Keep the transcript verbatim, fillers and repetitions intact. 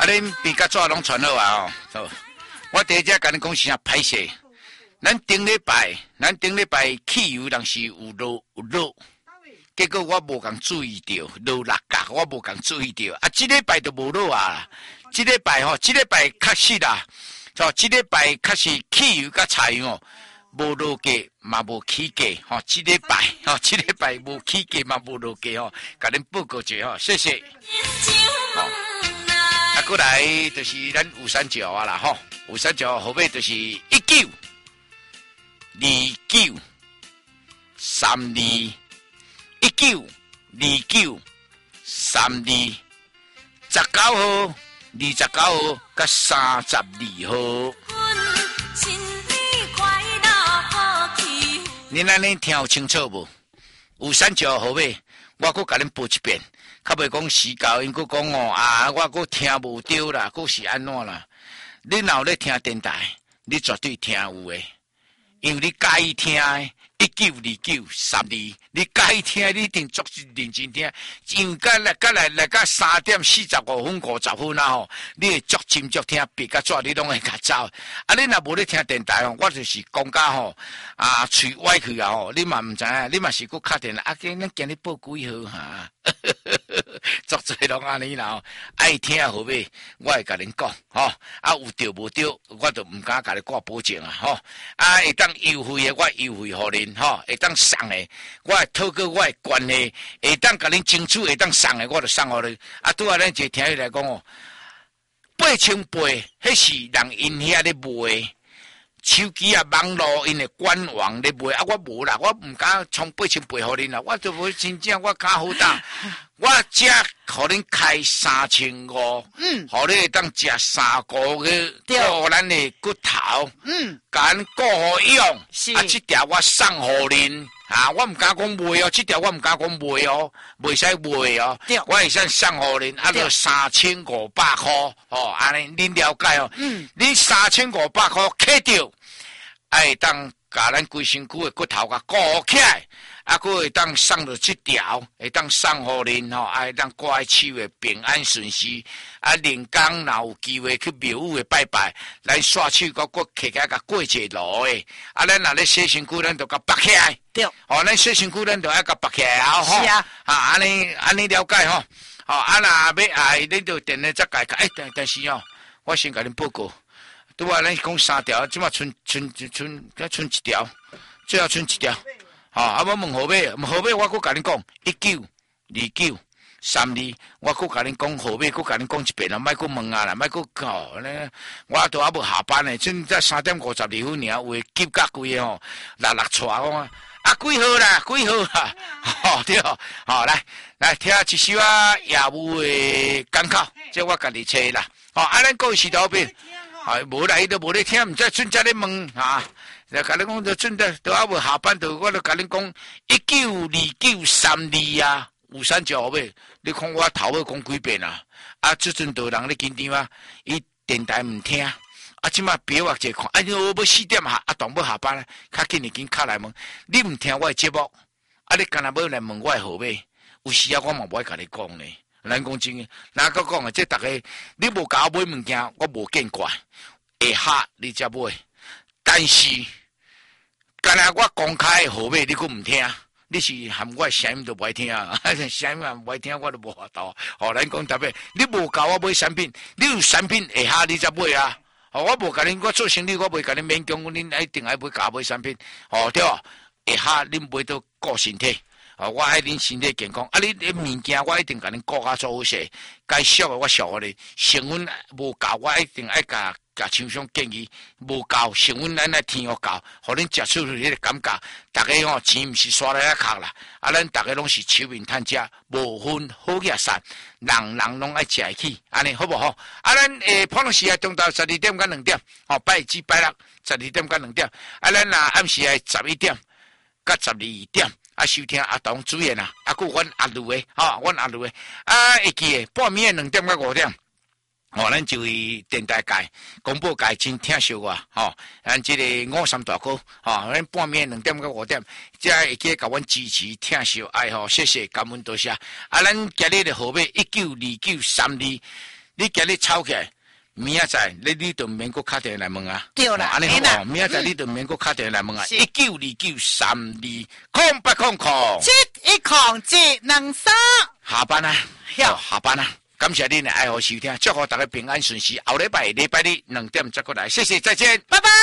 啊，恁笔甲纸拢传好啊哦。我第一只甲恁讲是啥歹势。咱顶礼拜，咱顶礼拜汽油人是有落有落，结果我无共注意到落六角，我无共注意到。啊，即礼拜就无落啊。即礼拜吼，即礼拜确实啦。哦，即礼拜确实汽油甲柴油哦，无落价嘛无起价吼。即礼拜吼，即礼拜无起价嘛无落价吼，甲恁报告者吼，谢谢。哦，啊，过来就是咱五三九啊啦吼，五三九后尾就是一九。二九三二一九二九三二十九號二十九號甲三十二號。恁安尼聽有清楚無？有三九號尾，我閣甲恁報一遍，較袂講時教，因閣講哦啊，我閣聽無着啦，閣是安怎啦？恁若有咧聽電台，你絕對聽有誒。因為你介意聽的，一九二九三二，你介意聽，你一定足認真聽。因為甲來甲來來甲三點四十五分五十分啊吼，你會足斟酌聽，別甲紙你攏會甲走。啊，你若無咧聽電台吼，我就是講甲吼啊，喙歪去啊吼，你嘛毋知影，你嘛是佫敲電啊，今咱今日報幾號哈？足濟攏安尼啦，愛聽好尾，我會甲恁講吼，啊有着無着，我就毋敢甲你掛保證啊吼，啊會當優惠的，我優惠互恁吼，會當送的，我會透過我的關係，會當甲恁爭取，會當送的，我就送互恁。啊，拄啊，咱一聽伊來講哦，八千八，迄是人因遐咧賣。手機啊，網絡因的官網咧賣啊，我無啦，我毋敢充八千八互恁啦，我就無真正我敢好打，我只互恁開三千五，嗯，互你會當食三個月顧咱的骨頭，嗯，甲咱顧好用，是啊，即條我送互恁啊，我毋敢講賣哦，即條我毋敢講賣哦，袂使賣哦，我會使送互恁，啊，就三千五百塊，哦，安尼恁了解哦，嗯，恁三千五百塊摕着。會當甲咱規身軀的骨頭甲顧好起來，啊，佫會當送到即條，會當送互恁吼，啊，會當掛喺手的平安順遂，啊，連工若有機會去廟宇的拜拜，咱刷手閣佫摕起來甲過一路的，啊，咱若咧洗身軀，咱就甲拔起來，對，哦，咱洗身軀，咱就愛甲拔起來啊，吼，是啊，啊，安尼安尼了解吼，哦，啊，若要愛，恁就電咧則解解，誒，但但是哦，我先甲恁報告。拄啊，咱講三條，即馬剩剩剩，再剩一條，最後剩一條。吼、哦，啊，我問後尾，後尾我佫甲恁講，一九二九三二，我佫甲恁講後尾，佫甲恁講一遍啦，莫佫問啊啦，莫佫吼咧，我都還無下班呢，正在三點五十二分爾，有誒急甲規個吼，六六帶我啊，啊幾號啦，幾號啦，吼對，吼來來聽一首啊夜霧誒港口，即我家己吹啦，吼啊，咱講是倒邊。係無來都無咧聽，毋知陣則咧問啊！就甲你講，就陣則都還無下班，就我就甲你講一九二九三二啊，有三九尾，你看我頭尾講幾遍啊！啊，即陣都人咧緊張啊，伊電台毋聽，啊，即馬別話者看，啊，我要四點下，啊，當要下班咧，較緊日緊敲來問，你毋聽我誒節目，啊，你干那要來問我誒號尾，有時啊，我嘛無愛甲你講咧。咱講真嘅，嗱個講啊，即係大家你無甲我買物件，我無見怪，會嚇你才買。但是，干那我公開號碼你佫毋聽，你是含我聲音都唔愛聽啊，聲音唔愛聽我都無法度。哦，咱講特別，你無甲我買產品，你有產品會嚇你才買啊。哦，我無甲你，我做生意我袂甲你勉強，恁一定愛買甲我買產品。哦，對哦，會嚇恁買到顧身體。哦，我愛恁身體健康，啊！你啲物件我一定甲恁顧較做好勢，該俗嘅我俗我哋，成分無夠，我一定愛甲甲廠商建議無夠，成分咱來天互夠，互恁食出去迄個感覺，大家吼錢毋是刷來一殼啦，啊！咱大家攏是手面趁食，無分好嘢散，人人攏愛食起，安尼好無好？啊！咱誒，普通時啊，中晝十二點到兩點，哦，拜一至拜六十二點到兩點，啊！咱啊暗時係十一點到十二點。啊，收聽阿東主演啊，啊，佫阮阿盧誒，吼，阮阿盧誒，啊，會記誒，半暝誒兩點到五點，吼、哦，咱就以電台界、廣播界真聽小我，吼、哦，咱即個五三大哥，吼、哦，咱半暝誒兩點到五點，即會記甲阮支持聽小愛吼，謝謝感恩多謝。啊，咱今日誒號碼一九二九三二。 你今日吵起来，明仔载你你就免搁敲电话来问啊。 对啦， 安尼好哦，明仔载你就免搁敲电话来问啊。一九二九三二空八空空， 七一空七两三。 下班啊， 哟下班啊。感谢您的爱好收听，祝福大家平安顺遂。后礼拜礼拜日两点再过来，谢谢，再见， 拜拜。